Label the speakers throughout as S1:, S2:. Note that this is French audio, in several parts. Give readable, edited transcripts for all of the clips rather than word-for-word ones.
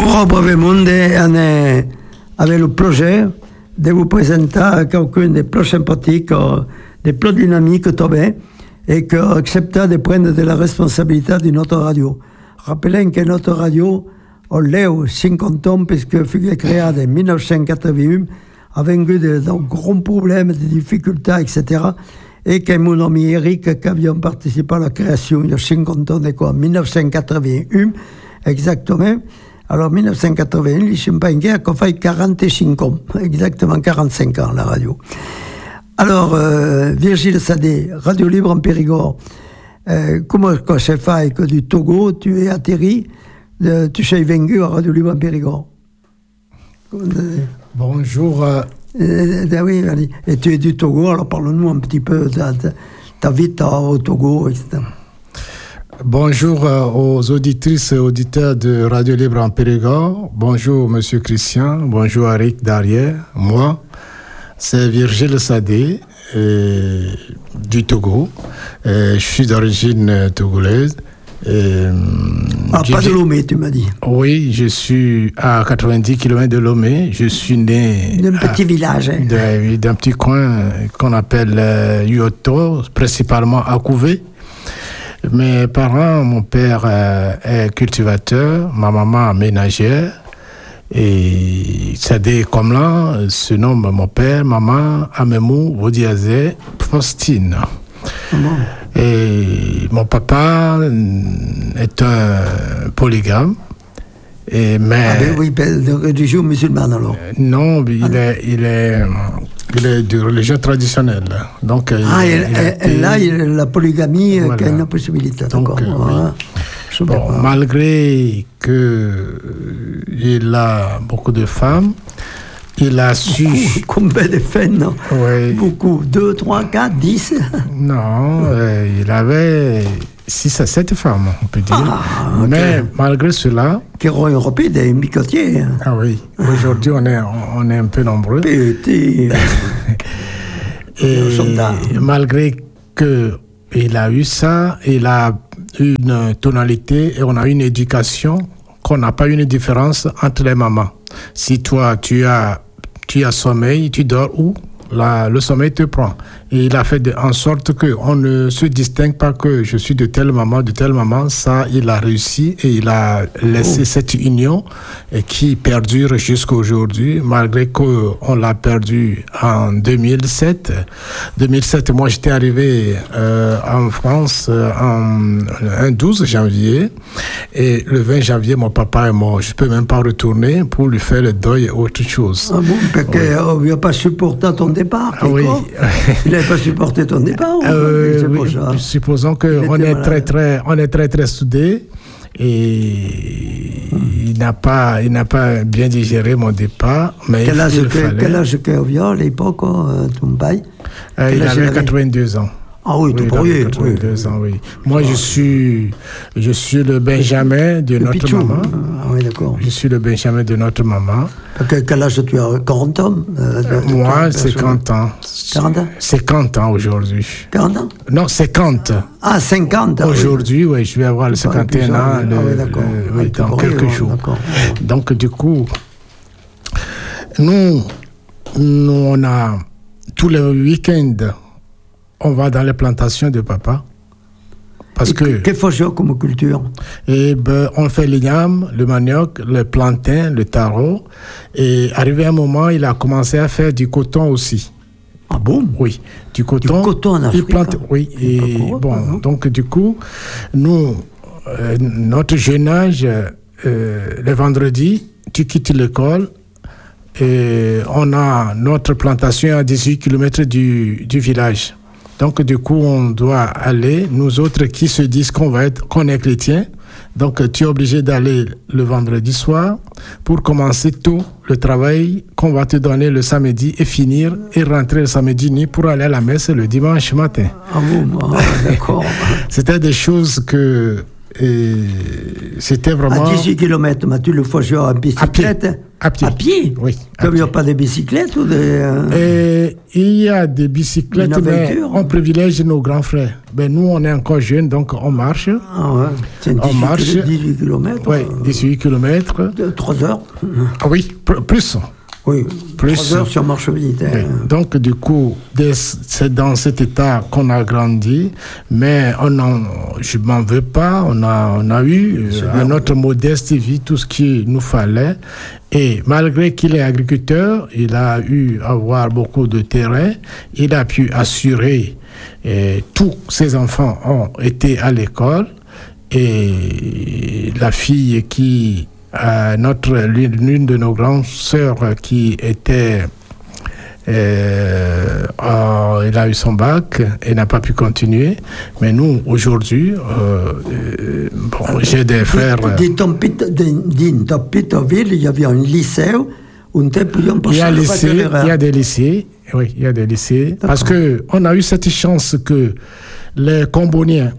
S1: Brevemente avec le projet de vous présenter quelqu'un des plus sympathiques, des plus dynamiques tombés, et qui accepte de prendre de la responsabilité de notre radio. Rappelons que notre radio, on l'est aux 50 ans, puisque fut créée en 1981, avec de grands problèmes, des difficultés, etc. Et que mon ami Eric, qui avions participé à la création il y a 50 ans, en 1981, exactement. Alors, 1981, les Champagnais a fait 45 ans, exactement 45 ans, la radio. Alors, Virgile Sadé, Radio Libre en Périgord, comment ça fait que du Togo, tu es atterri, tu es venu à Radio Libre en Périgord?
S2: Bonjour.
S1: Oui, et tu es du Togo, alors parle-nous un petit peu de ta vie au Togo, etc.
S2: Bonjour aux auditrices et auditeurs de Radio Libre en Périgord. Bonjour Monsieur Christian, bonjour Eric Darrière. Moi, c'est Virgile Sadé du Togo. Je suis d'origine togolaise.
S1: Pas de Lomé, tu m'as dit.
S2: Oui, je suis à 90 km de Lomé. Je suis né
S1: d'un petit village. Hein.
S2: D'un petit coin qu'on appelle Yoto, principalement à Couvé. Mes parents, mon père est cultivateur, ma maman ménagère. Et Sadé Komlan se nomme mon père, maman Amemou Vodiazé Faustine. Et mon papa est un polygame. Mais
S1: oui, de religion musulmane alors.
S2: Non, il est de religion traditionnelle. Donc,
S1: la polygamie, voilà. Qui a une possibilité.
S2: Donc, voilà. Malgré qu'il a beaucoup de femmes, il a su...
S1: Combien de femmes, non?
S2: Oui.
S1: Beaucoup. 2, 3, 4, 10?
S2: Non, il avait 6 à 7 femmes, on peut dire.
S1: Okay.
S2: Mais malgré cela...
S1: Qui ont européen des bicotiers.
S2: Ah oui. Aujourd'hui, on est un peu nombreux.
S1: Petit.
S2: Et malgré qu'il a eu ça, il a une tonalité et on a une éducation qu'on n'a pas une différence entre les mamans. Si toi, tu as sommeil, tu dors où? Le sommeil te prend. Et il a fait en sorte qu'on ne se distingue pas que je suis de telle maman. Ça, il a réussi et il a laissé cette union qui perdure jusqu'à aujourd'hui, malgré qu'on l'a perdu en 2007. 2007, moi, j'étais arrivé en France un 12 janvier. Et le 20 janvier, mon papa est mort. Je ne peux même pas retourner pour lui faire le deuil et autre chose.
S1: Ah bon, parce qu'il n'a pas supporté ton départ.
S2: Oui.
S1: Il n'avait pas supporté ton départ.
S2: Oui, supposons qu'on est très très soudés et il n'a pas bien digéré mon départ. Mais
S1: quel âge qu'il avait à l'époque, ton père?
S2: Il avait 82 ans.
S1: Ah oui, tout pourrier.
S2: 82 ans, oui. Moi, je suis le Benjamin de notre
S1: Pichou.
S2: maman.
S1: Ah oui, d'accord.
S2: Je suis le Benjamin de notre maman.
S1: Quel âge tu as? 40 ans?
S2: Moi, 50 ans.
S1: 40 ans?
S2: 50 ans aujourd'hui.
S1: 40 ans?
S2: Non, 50.
S1: Ah, 50 ans.
S2: Aujourd'hui, oui, je vais avoir le 51 ans dans quelques jours. Donc, du coup, nous, on a tous les week-ends, on va dans les plantations de papa. Parce que...
S1: Qu'est-ce que faut comme culture?
S2: On fait l'igname, le manioc, le plantain, le taro. Et arrivé un moment, il a commencé à faire du coton aussi.
S1: Ah bon?
S2: Oui, du coton.
S1: Du coton en Afrique.
S2: Oui, et donc du coup, nous, notre jeune âge, le vendredi, tu quittes l'école. Et on a notre plantation à 18 km du village. Donc, du coup, on doit aller, nous autres qui se disent qu'on est chrétien. Donc, tu es obligé d'aller le vendredi soir pour commencer tout le travail qu'on va te donner le samedi et finir et rentrer le samedi nuit pour aller à la messe le dimanche matin.
S1: Ah bon, d'accord.
S2: C'était des choses que... c'était vraiment...
S1: À 18 km, mais tu le faisais en bicyclette?
S2: À pied.
S1: À pied?
S2: Oui.
S1: Il n'y a pas de bicyclettes ou
S2: il y a des bicyclettes, mais on privilège nos grands frères. Ben, nous, on est encore jeunes, donc on marche.
S1: Ah ouais. C'est 18 km.
S2: Oui, 18 km.
S1: 3 heures.
S2: Ah oui, plus.
S1: Oui,
S2: plus.
S1: 3 heures sur marche militaire.
S2: Oui. Donc, du coup, c'est dans cet état qu'on a grandi, mais je ne m'en veux pas. On a eu à notre modeste vie tout ce qu'il nous fallait. Et malgré qu'il est agriculteur, il a eu à avoir beaucoup de terrain. Il a pu assurer, tous ses enfants ont été à l'école. Et la fille qui... l'une de nos grandes sœurs qui était elle a eu son bac et n'a pas pu continuer, mais nous aujourd'hui j'ai des frères
S1: dans Pétoville, il y avait un lycée où on
S2: il y a des lycées, oui, il y a des lycées. D'accord. Parce que on a eu cette chance que les Comboniens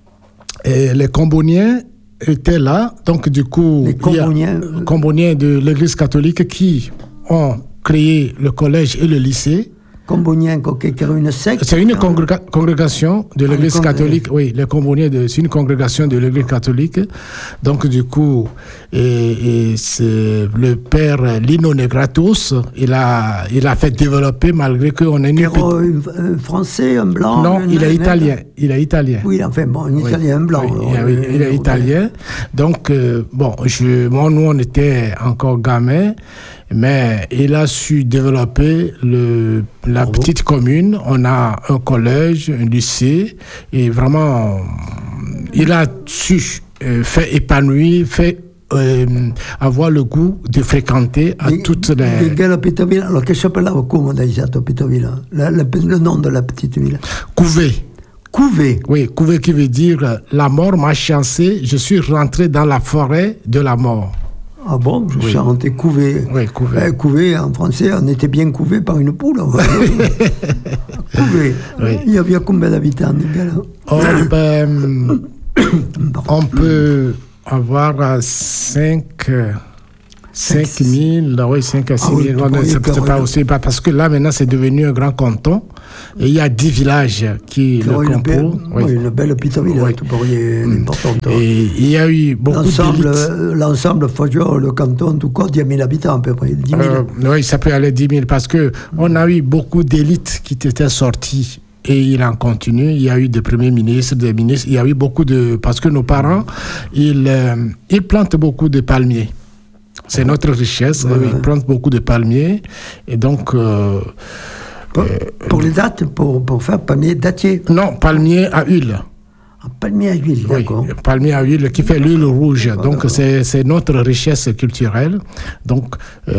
S2: étaient là, donc du coup, il y a Comboniens de l'Église catholique qui ont créé le collège et le lycée.
S1: Comboniens, c'est une secte?
S2: C'est une congrégation de l'Église catholique, oui, les Comboniens, c'est une congrégation de l'Église catholique. Donc du coup, c'est le père Lino Negratos, il a fait développer malgré qu'on ait
S1: un français, un blanc?
S2: Non, il est italien. Il est italien.
S1: Oui, enfin bon, un italien, un blanc.
S2: Oui, il est italien. Donc, nous, on était encore gamins, mais il a su développer la petite commune. On a un collège, un lycée, et vraiment, il a su faire épanouir, avoir le goût de fréquenter à toutes les...
S1: Alors, qu'est-ce qu'on appelle comment dans Pétoville? Le nom de la petite ville?
S2: Couvé.
S1: Couvé?
S2: Oui, Couvé qui veut dire la mort m'a chassé, je suis rentré dans la forêt de la mort.
S1: Ah bon, je suis rentré couvé.
S2: Oui, couvé.
S1: Couvé, en français, on était bien couvé par une poule. Couvé. Oui. Il y avait combien d'habitants,
S2: on peut avoir 5 000, oui, 5 à 6 000. C'est pas aussi, parce que là, maintenant, c'est devenu un grand canton. Et il y a 10 villages qui le composent.
S1: Oui, une belle Pétoville, oui. Importante.
S2: Et il y a eu beaucoup d'élites.
S1: L'ensemble, le canton, tout cas, 10 000 habitants à peu près. 10 000.
S2: Oui, ça peut aller 10 000 parce qu'on a eu beaucoup d'élites qui étaient sorties. Et il en continue. Il y a eu des premiers ministres, des ministres. Il y a eu beaucoup de... Parce que nos parents, ils plantent beaucoup de palmiers. C'est notre richesse. Ouais. Ils plantent beaucoup de palmiers. Et donc...
S1: pour les dates, pour faire palmier dattier?
S2: Non, palmier à huile.
S1: Palmier à huile, d'accord.
S2: Oui, palmier à huile qui fait l'huile rouge. Donc, c'est notre richesse culturelle. Donc,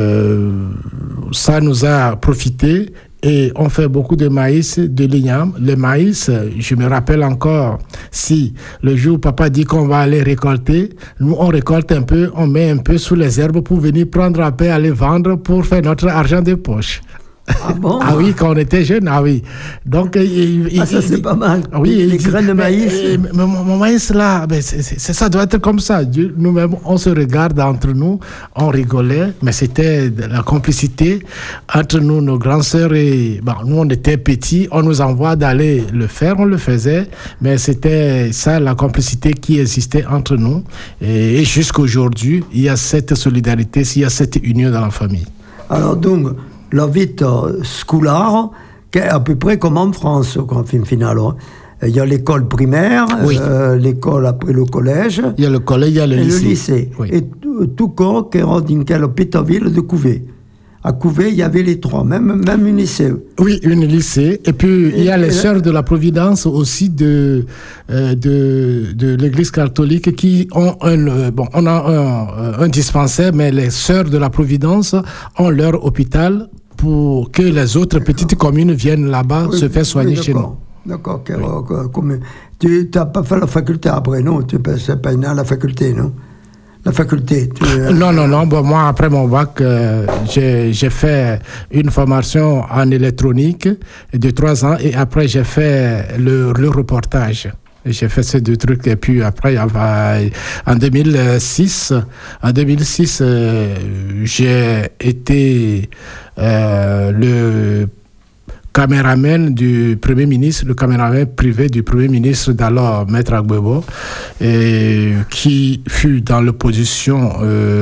S2: ça nous a profité. Et on fait beaucoup de maïs, de l'igname. Le maïs, je me rappelle encore, si le jour où papa dit qu'on va aller récolter, nous on récolte un peu, on met un peu sous les herbes pour venir prendre un peu, aller vendre pour faire notre argent de poche.
S1: Ah bon?
S2: Ah oui, quand on était jeune, ah oui. Donc,
S1: ça c'est pas mal.
S2: Oui,
S1: les graines de maïs.
S2: Mon maïs là, ça doit être comme ça. Nous-mêmes, on se regarde entre nous, on rigolait, mais c'était de la complicité entre nous, nos grands sœurs et nous on était petits, on nous envoie d'aller le faire, on le faisait, mais c'était ça la complicité qui existait entre nous. Et jusqu'à aujourd'hui, il y a cette solidarité, il y a cette union dans la famille.
S1: Alors donc, la vie scolaire, qui est à peu près comme en France, en fin finale. Il y a l'école primaire, oui. L'école après le collège.
S2: Il y a le collège, il y a le lycée.
S1: Le lycée. Oui. Et tout corps qui est dans quelle Pétoville de Couvé. À Couvé, il y avait les trois, même une lycée.
S2: Oui, une lycée. Et puis, il y a les sœurs de la Providence aussi de l'Église catholique qui ont on a un dispensaire, mais les sœurs de la Providence ont leur hôpital pour que les autres petites communes viennent là-bas se faire soigner chez nous.
S1: D'accord. Tu n'as pas fait la faculté après, non? Tu n'es pas à la faculté, non? La faculté.
S2: Non. Moi, après mon bac, j'ai fait une formation en électronique de 3 ans et après, j'ai fait le reportage. J'ai fait ces 2 trucs. Et puis après, en 2006, j'ai été le caméraman du Premier ministre, le caméraman privé du Premier ministre d'alors, Maître Agbebo, qui fut dans l'opposition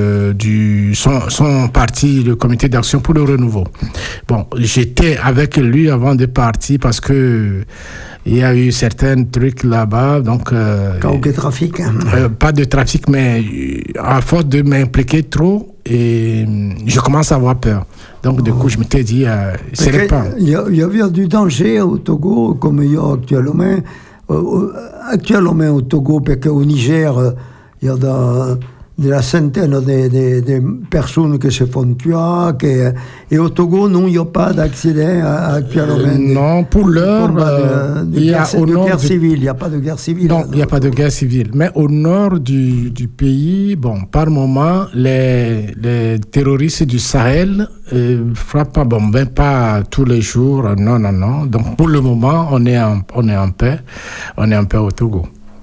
S2: son parti, le Comité d'action pour le renouveau. Bon, j'étais avec lui avant de partir parce que il y a eu certains trucs là-bas, donc...
S1: Aucun trafic.
S2: Pas de trafic, mais à force de m'impliquer trop, et je commence à avoir peur. Donc, du coup, je m'étais dit, c'est pas...
S1: Il y avait du danger au Togo, comme il y a actuellement au Togo, parce qu'au Niger, il y a de la centaine de personnes qui se font tuer. Et au Togo, non, il n'y a pas d'accident actuellement.
S2: Non, pour l'heure, il y a au nord...
S1: Il n'y a pas de guerre civile.
S2: Non, il n'y a pas de guerre civile. Mais au nord du pays, bon, par moment, les terroristes du Sahel frappent, même pas tous les jours, non. Donc, pour le moment, on est en paix. On est en paix au Togo.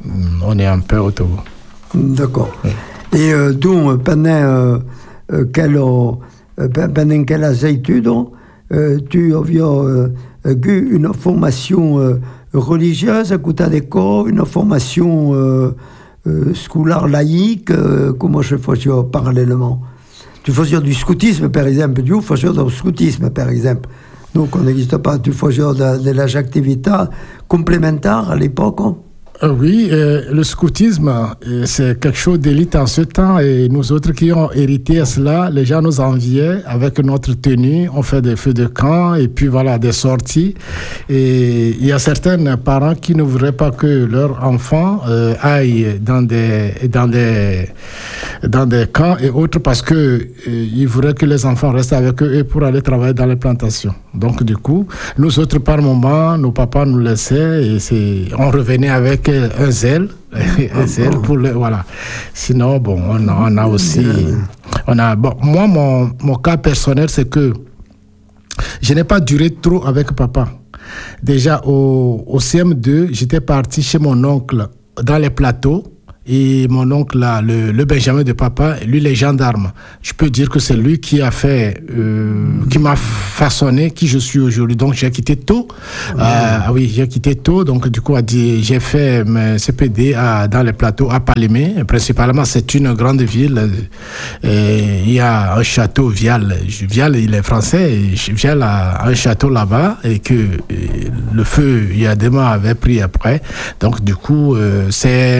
S1: D'accord. Oui. Et donc, pendant quelles études tu as eu une formation religieuse à côté d'école, une formation scolaire laïque, comment je faisais parallèlement? Tu faisais du scoutisme, par exemple, tu faisais du scoutisme, par exemple. Donc, on n'existe pas, tu faisais de l'âge activité complémentaire à l'époque.
S2: Oui, le scoutisme, c'est quelque chose d'élite en ce temps, et nous autres qui ont hérité à cela, les gens nous enviaient avec notre tenue, on fait des feux de camp et puis voilà, des sorties. Et il y a certains parents qui ne voudraient pas que leurs enfants aillent dans des camps et autres parce que ils voudraient que les enfants restent avec eux et pour aller travailler dans les plantations. Donc du coup, nous autres par moment, nos papas nous laissaient et on revenait avec un zèle pour le voilà. Sinon bon, on a aussi moi mon cas personnel c'est que je n'ai pas duré trop avec papa. Déjà au CM2, j'étais parti chez mon oncle dans les plateaux. Et mon oncle, là, le Benjamin de papa, lui, les gendarmes. Je peux dire que c'est lui qui a fait, qui m'a façonné qui je suis aujourd'hui. Donc, j'ai quitté tôt. J'ai quitté tôt. Donc, du coup, j'ai fait mes CPD dans les plateaux à Palémé. Principalement, c'est une grande ville. Il y a un château, Vial. Vial, il est français. Vial a un château là-bas et que le feu, il y a des mois, avait pris après. Donc, du coup, c'est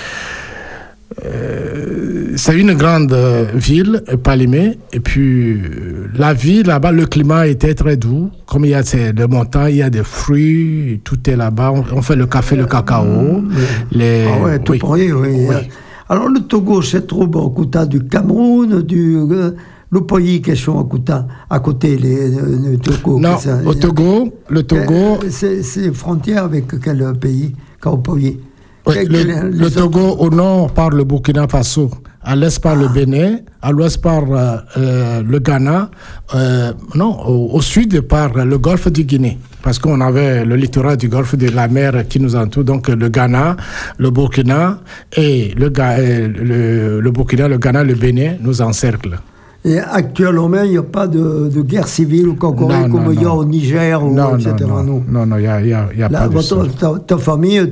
S2: une grande ville, Palémé, et puis la vie là-bas, le climat était très doux. Comme il y a des montagnes, il y a des fruits, tout est là-bas. On fait le café, le cacao.
S1: Tout pourri, oui. Alors le Togo, c'est trop beau, à côté du Cameroun, le pays qui sont à côté, le Togo.
S2: Non, le Togo...
S1: C'est frontière avec quel pays, quel pays?
S2: Oui, le Togo, au nord, par le Burkina Faso, à l'est par le Bénin, à l'ouest par le Ghana, au sud par le golfe du Guinée, parce qu'on avait le littoral du golfe de la mer qui nous entoure, donc le Ghana, le Burkina, et le Burkina, le Ghana, le Bénin nous encerclent.
S1: Et actuellement, il n'y a pas de guerre civile ou comme il y a au Niger, etc.
S2: Non, il n'y a pas de ça.
S1: Ta famille,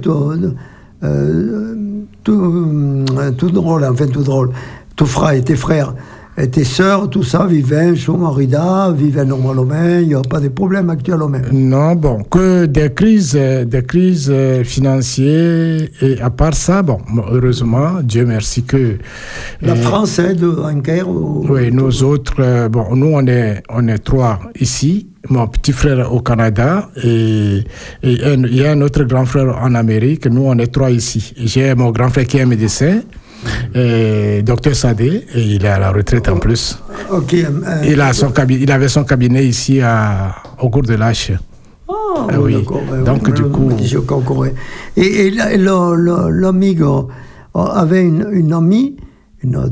S1: tout drôle, tes frères et tes sœurs, tout ça, vivaient sous Marida, vivaient normalement, il n'y a pas de problème actuellement.
S2: Non, que des crises financières, et à part ça, heureusement, Dieu merci que...
S1: La France aide en guerre
S2: Oui, nous autres, nous on est 3 ici. Mon petit frère au Canada et il y a un autre grand frère en Amérique. Nous, on est 3 ici. J'ai mon grand frère qui est médecin, Dr Sadé, et il est à la retraite en plus. Il avait son cabinet ici au cours de l'H.
S1: Oui, d'accord.
S2: Donc, du coup...
S1: Et l'amigo avait une amie, une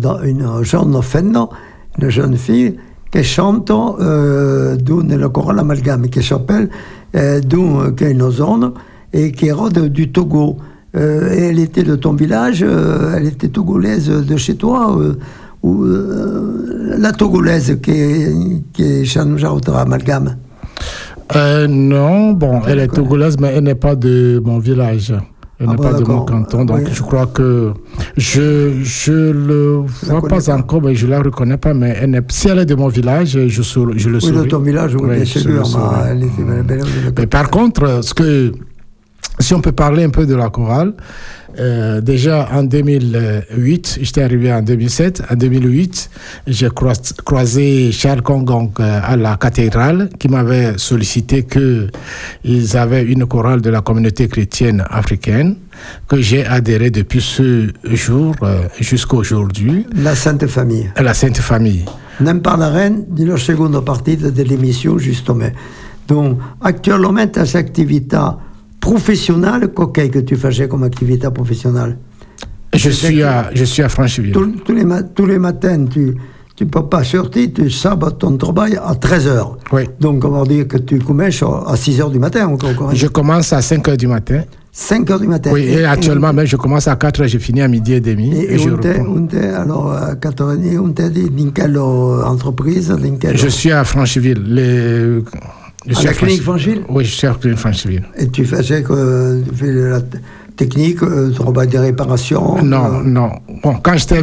S1: jeune fille, qui chante le choral amalgame, qui s'appelle qui est une zone et qui est du Togo. elle était de ton village, elle était togolaise de chez toi, ou la togolaise qui est Chanoujaoutra Amalgame?
S2: Non, bon, elle est togolaise, mais elle n'est pas de mon village. Elle n'est pas de mon canton, donc oui. Je crois que je le vois pas encore, mais je la reconnais pas. Mais si elle est de mon village, je le saurais. Oui,
S1: de ton village, oui, bien sûr.
S2: Mais par contre, si on peut parler un peu de la chorale, déjà en 2008, j'étais arrivé en 2007. En 2008, j'ai croisé Charles Kongong à la cathédrale qui m'avait sollicité qu'ils avaient une chorale de la communauté chrétienne africaine que j'ai adhéré depuis ce jour jusqu'à aujourd'hui.
S1: La Sainte Famille.
S2: La Sainte Famille.
S1: Non parleremo della seconda partita dell'émission, justement. Donc, actuellement, ta activité professionnelle, qu'est-ce que tu faisais comme activité professionnelle?
S2: Je suis à Francheville.
S1: Tous les matins, tu ne peux pas sortir, tu sabotes ton travail à 13h.
S2: Oui.
S1: Donc, on va dire que tu commences à 6h du matin.
S2: Je commence à 5h du matin.
S1: 5h du matin.
S2: Oui, et actuellement, même, je commence à 4h, je finis à midi et demi.
S1: Et je reprends. Alors, à 4h30, on t'a dit dans quelle entreprise?
S2: Je suis à Francheville.
S1: À la clinique Francheville?
S2: Oui, je suis à la clinique Francheville.
S1: Et tu faisais la technique, travail de réparation?
S2: Non. Bon, quand j'étais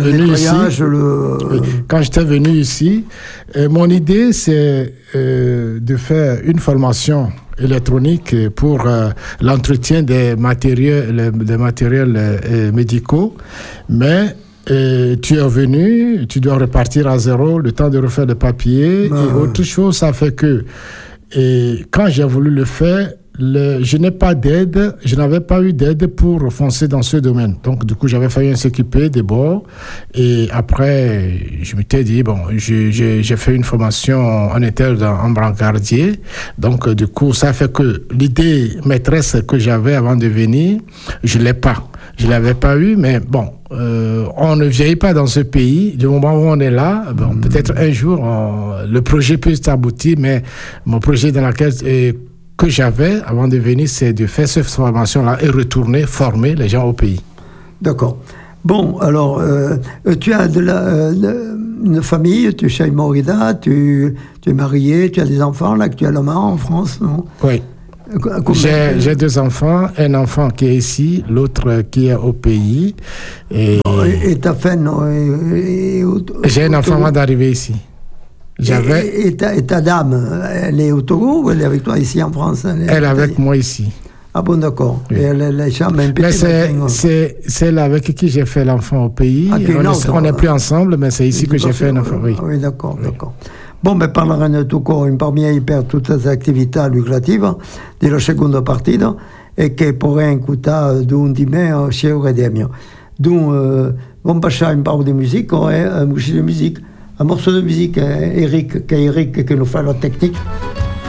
S2: venu ici, mon idée, c'est de faire une formation électronique pour l'entretien des matériels médicaux, mais tu es venu, tu dois repartir à zéro, le temps de refaire le papier, et autre chose, ça fait que quand j'ai voulu le faire, je n'avais pas eu d'aide pour foncer dans ce domaine. Donc, du coup, j'avais fallu s'occuper des bords. Et après, je m'étais dit, bon, j'ai fait une formation en interne en brancardier. Donc, du coup, ça fait que l'idée maîtresse que j'avais avant de venir, je l'ai pas. Je l'avais pas eu, mais bon, on ne vieillit pas dans ce pays. Du moment où on est là, bon, peut-être un jour, le projet peut s'aboutir, mais mon projet dans lequel que j'avais avant de venir, c'est de faire cette formation-là et retourner former les gens au pays.
S1: D'accord. Bon, alors, tu as une famille, tu es chez Morida, tu es marié, tu as des enfants là, actuellement en France, non?
S2: Oui. J'ai 2 enfants, un enfant qui est ici, l'autre qui est au pays. Et
S1: ta femme, non?
S2: J'ai un enfant avant d'arriver ici.
S1: Et ta dame, elle est au Togo ou elle est avec toi ici en France?
S2: Elle est avec moi ici.
S1: Ah bon, d'accord.
S2: Oui.
S1: Et elle est jamais
S2: mais c'est celle avec qui j'ai fait l'enfant au pays. On n'est plus ensemble, mais c'est ici que j'ai fait l'enfant. Oui,
S1: d'accord, d'accord. Bon, ben parleremo tutto in parmi per tutte le attività lucrative della seconda partita e che pourrait écouter d'un di me chez Redemio. Donc, on passare un po' di musica un morceau de musique, Eric qui nous fait la technique.